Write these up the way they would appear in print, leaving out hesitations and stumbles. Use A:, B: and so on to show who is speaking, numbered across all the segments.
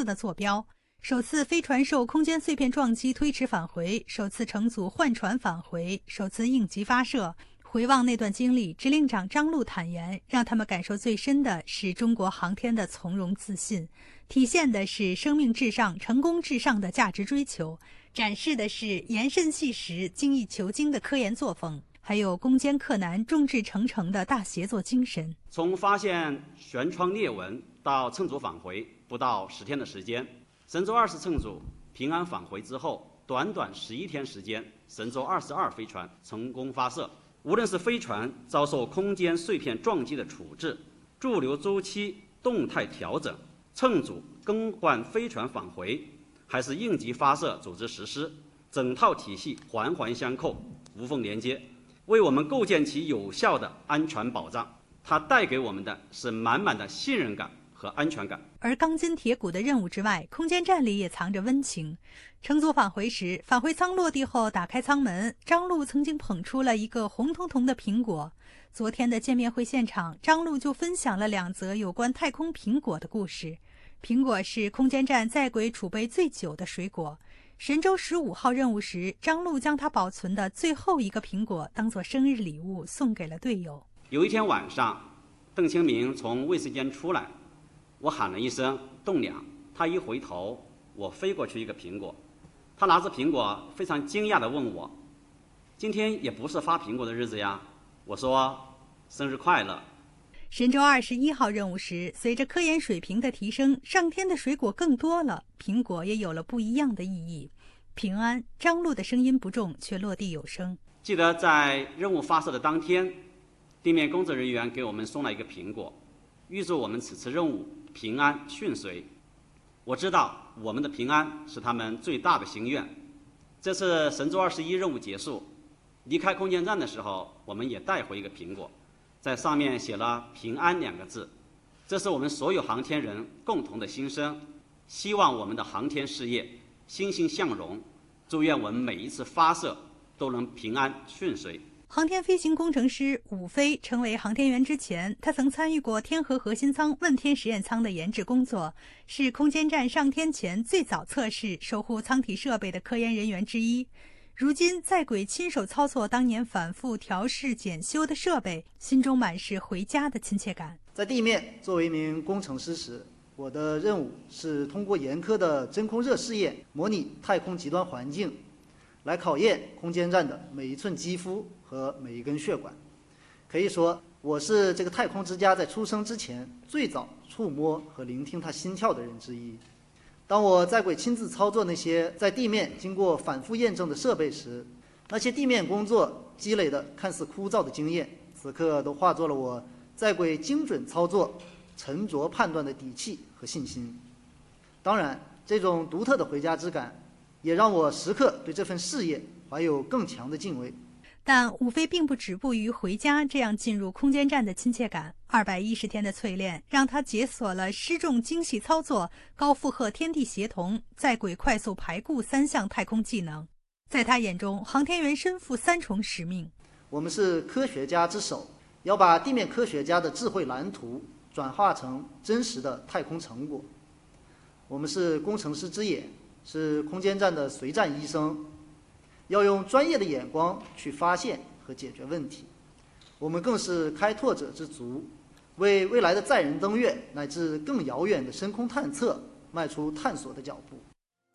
A: 的坐标。首次飞船受空间碎片撞击推迟返回，首次乘组换船返回，首次应急发射。回望那段经历，指令长张陆坦言，让他们感受最深的是中国航天的从容自信，体现的是生命至上、成功至上的价值追求，展示的是严慎细实、精益求精的科研作风，还有攻坚克难、众志成城的大协作精神。
B: 从发现舷窗裂纹到乘组返回不到10天的时间，神舟20乘组平安返回之后，短短11天时间，神舟22飞船成功发射。无论是飞船遭受空间碎片撞击的处置、驻留周期动态调整、乘组更换飞船返回，还是应急发射组织实施，整套体系环环相扣，无缝连接，为我们构建起有效的安全保障。它带给我们的是满满的信任感和安全感。
A: 而钢筋铁骨的任务之外，空间站里也藏着温情。乘组返回时，返回舱落地后打开舱门，张陆曾经捧出了一个红彤彤的苹果。昨天的见面会现场，张陆就分享了2则有关太空苹果的故事。苹果是空间站在轨储备最久的水果。神舟15号任务时，张陆将他保存的最后一个苹果当作生日礼物送给了队友。
B: 有一天晚上，邓清明从卫生间出来，我喊了一声栋梁，他一回头，我飞过去一个苹果。他拿着苹果非常惊讶地问我，今天也不是发苹果的日子呀？我说生日快乐。
A: 神舟21号任务时，随着科研水平的提升，上天的水果更多了，苹果也有了不一样的意义。平安，张陆的声音不重，却落地有声。
B: 记得在任务发射的当天，地面工作人员给我们送了一个苹果，预祝我们此次任务平安顺遂。我知道我们的平安是他们最大的心愿。这次神舟21任务结束，离开空间站的时候，我们也带回一个苹果，在上面写了平安2个字。这是我们所有航天人共同的心声，希望我们的航天事业欣欣向荣，祝愿我们每一次发射都能平安顺遂。
A: 航天飞行工程师伍飞成为航天员之前，他曾参与过天河核心舱、问天实验舱的研制工作，是空间站上天前最早测试、守护舱体设备的科研人员之一。如今在轨亲手操作当年反复调试检修的设备，心中满是回家的亲切感。
C: 在地面作为一名工程师时，我的任务是通过严苛的真空热试验，模拟太空极端环境，来考验空间站的每一寸肌肤和每一根血管。可以说，我是这个太空之家在出生之前最早触摸和聆听它心跳的人之一。当我在轨亲自操作那些在地面经过反复验证的设备时，那些地面工作积累的看似枯燥的经验，此刻都化作了我在轨精准操作、沉着判断的底气和信心。当然，这种独特的回家之感也让我时刻对这份事业怀有更强的敬畏。
A: 但伍飞并不止步于回家这样进入空间站的亲切感，210天的淬炼让他解锁了失重精细操作、高负荷天地协同、在轨快速排固3项太空技能。在他眼中，航天员身负3重使命。
C: 我们是科学家之首，要把地面科学家的智慧蓝图转化成真实的太空成果。我们是工程师之眼，是空间站的随站医生，要用专业的眼光去发现和解决问题。我们更是开拓者之族，为未来的载人登月乃至更遥远的深空探测迈出探索的脚步。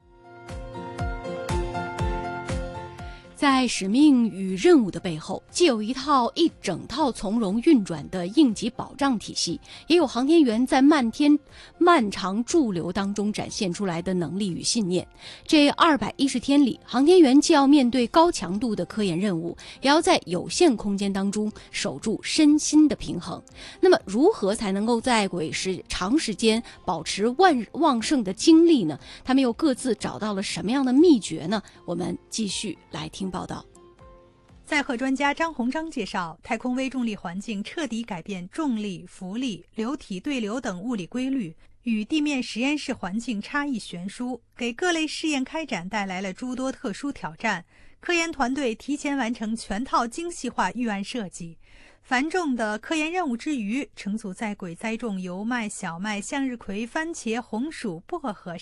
D: 在使命与任务的背后，既有一整套从容运转的应急保障体系，也有航天员在漫长驻留当中展现出来的能力与信念。这210天里，航天员既要面对高强度的科研任务，也要在有限空间当中守住身心的平衡。那么，如何才能够在轨长时间保持旺盛的精力呢？他们又各自找到了什么样的秘诀呢？我们继续来听报道。
A: 载荷专家张鸿章介绍，太空微重力环境彻底改变重力、浮力、流体对流等物理规律，与地面实验室环境差异悬殊，给各类试验开展带来了诸多特殊挑战。科研团队提前完成全套精细化预案设计。繁重的科研任务之余，乘组在轨栽种油麦、小麦、向日葵、番茄、红薯、薄荷、